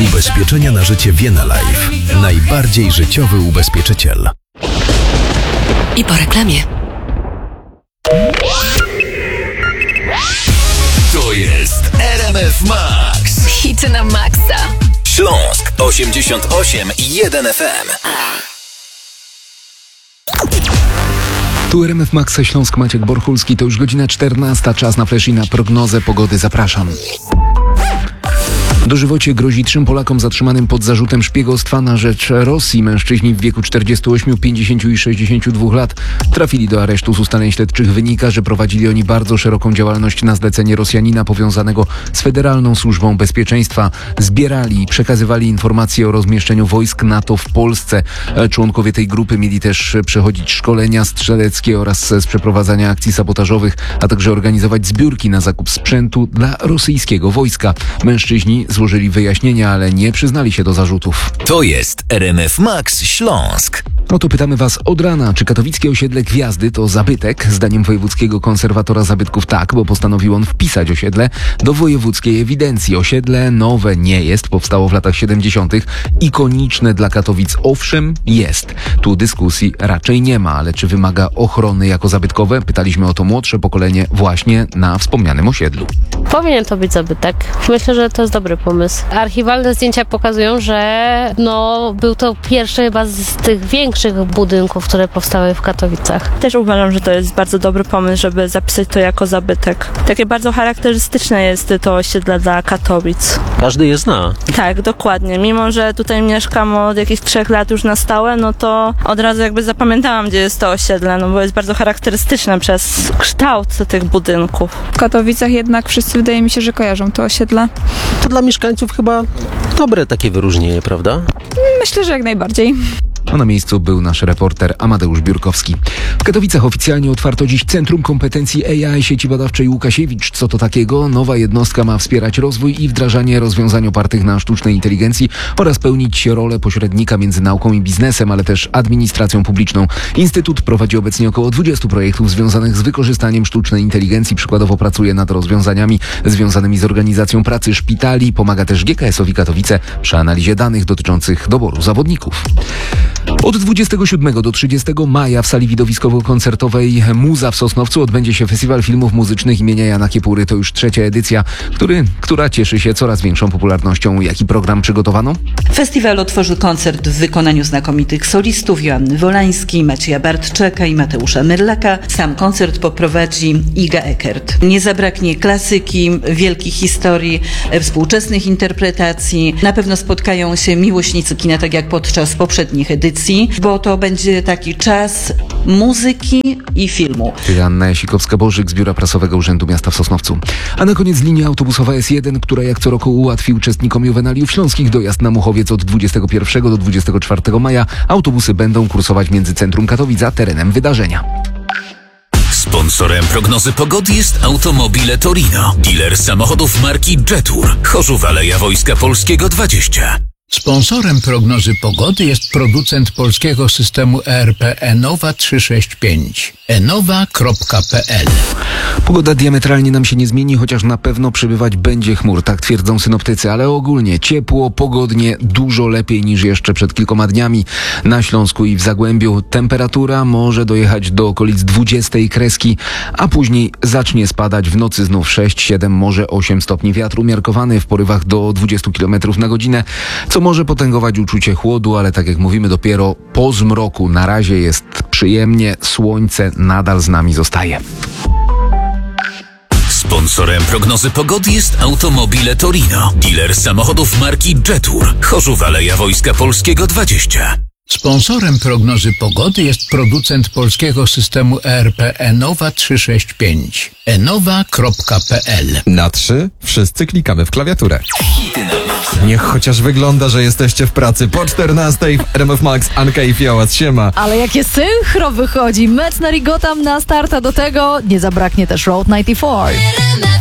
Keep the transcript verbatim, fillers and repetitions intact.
Ubezpieczenia na życie Vienna Life. Najbardziej życiowy ubezpieczyciel. I po reklamie. To jest R M F Max. Hity na maksa. Śląsk osiemdziesiąt osiem i jeden F M. Tu R M F Max, Śląsk, Maciek Borchulski. To już godzina czternasta, czas na flash i na prognozę pogody. Zapraszam. Dożywocie grozi trzem Polakom zatrzymanym pod zarzutem szpiegostwa na rzecz Rosji. Mężczyźni w wieku czterdziestu ośmiu, pięćdziesięciu i sześćdziesięciu dwóch lat trafili do aresztu. Z ustaleń śledczych wynika, że prowadzili oni bardzo szeroką działalność na zlecenie Rosjanina powiązanego z Federalną Służbą Bezpieczeństwa. Zbierali i przekazywali informacje o rozmieszczeniu wojsk NATO w Polsce. Członkowie tej grupy mieli też przechodzić szkolenia strzeleckie oraz z przeprowadzania akcji sabotażowych, a także organizować zbiórki na zakup sprzętu dla rosyjskiego wojska. Mężczyźni złożyli wyjaśnienia, ale nie przyznali się do zarzutów. To jest R M F Max Śląsk. Oto pytamy Was od rana, czy katowickie osiedle Gwiazdy to zabytek? Zdaniem wojewódzkiego konserwatora zabytków tak, bo postanowił on wpisać osiedle do wojewódzkiej ewidencji. Osiedle nowe nie jest, powstało w latach siedemdziesiątych. Ikoniczne dla Katowic owszem jest. Tu dyskusji raczej nie ma, ale czy wymaga ochrony jako zabytkowe? Pytaliśmy o to młodsze pokolenie właśnie na wspomnianym osiedlu. Powinien to być zabytek. Myślę, że to jest dobry pomysł. Archiwalne zdjęcia pokazują, że no, był to pierwszy chyba z tych większych budynków, które powstały w Katowicach. Też uważam, że to jest bardzo dobry pomysł, żeby zapisać to jako zabytek. Takie bardzo charakterystyczne jest to osiedle dla Katowic. Każdy je zna. Tak, dokładnie. Mimo że tutaj mieszkam od jakichś trzech lat już na stałe, no to od razu jakby zapamiętałam, gdzie jest to osiedle, no bo jest bardzo charakterystyczne przez kształt tych budynków. W Katowicach jednak wszyscy, wydaje mi się, że kojarzą to osiedle. To dla mieszkańców chyba dobre takie wyróżnienie, prawda? Myślę, że jak najbardziej. A na miejscu był nasz reporter Amadeusz Biurkowski. W Katowicach oficjalnie otwarto dziś Centrum Kompetencji A I Sieci Badawczej Łukasiewicz. Co to takiego? Nowa jednostka ma wspierać rozwój i wdrażanie rozwiązań opartych na sztucznej inteligencji oraz pełnić rolę pośrednika między nauką i biznesem, ale też administracją publiczną. Instytut prowadzi obecnie około dwudziestu projektów związanych z wykorzystaniem sztucznej inteligencji. Przykładowo pracuje nad rozwiązaniami związanymi z organizacją pracy szpitali. Pomaga też G K S-owi Katowice przy analizie danych dotyczących doboru zawodników. Od dwudziestego siódmego do trzydziestego maja w sali widowiskowo-koncertowej Muza w Sosnowcu odbędzie się Festiwal Filmów Muzycznych imienia Jana Kiepury. To już trzecia edycja, który, która cieszy się coraz większą popularnością. Jaki program przygotowano? Festiwal otworzy koncert w wykonaniu znakomitych solistów Joanny Wolańskiej, Macieja Bartczaka i Mateusza Myrlaka. Sam koncert poprowadzi Iga Eckert. Nie zabraknie klasyki, wielkich historii, współczesnych interpretacji. Na pewno spotkają się miłośnicy kina, tak jak podczas poprzednich edycji, bo to będzie taki czas muzyki i filmu. Anna Jasikowska-Bożyk z Biura Prasowego Urzędu Miasta w Sosnowcu. A na koniec linia autobusowa S jeden, która jak co roku ułatwi uczestnikom Juwenaliów Śląskich dojazd na Muchowiec od dwudziestego pierwszego do dwudziestego czwartego maja. Autobusy będą kursować między centrum Katowic a terenem wydarzenia. Sponsorem prognozy pogody jest Automobile Torino, dealer samochodów marki Jetour, Chorzów Aleja Wojska Polskiego dwadzieścia. Sponsorem prognozy pogody jest producent polskiego systemu E R P Enowa trzysta sześćdziesiąt pięć. enowa kropka p l. Pogoda diametralnie nam się nie zmieni, chociaż na pewno przybywać będzie chmur, tak twierdzą synoptycy, ale ogólnie ciepło, pogodnie, dużo lepiej niż jeszcze przed kilkoma dniami. Na Śląsku i w Zagłębiu temperatura może dojechać do okolic dwudziestej kreski, a później zacznie spadać. W nocy znów sześć, siedem, może osiem stopni. Wiatr umiarkowany w porywach do dwudziestu kilometrów na godzinę, co może potęgować uczucie chłodu, ale tak jak mówimy, dopiero po zmroku. Na razie jest przyjemnie, słońce nadal z nami zostaje. Sponsorem prognozy pogody jest Automobile Torino, dealer samochodów marki Jetour, Chorzów Aleja Wojska Polskiego dwadzieścia. Sponsorem prognozy pogody jest producent polskiego systemu E R P Enowa trzysta sześćdziesiąt pięć. enowa kropka p l. Na trzy wszyscy klikamy w klawiaturę. Niech chociaż wygląda, że jesteście w pracy. Po czternastej w R M F Max Anka i Fiołat, siema. Ale jakie synchro wychodzi. Metzner i Gotham na starta, do tego nie zabraknie też Road dziewięćdziesiąt cztery.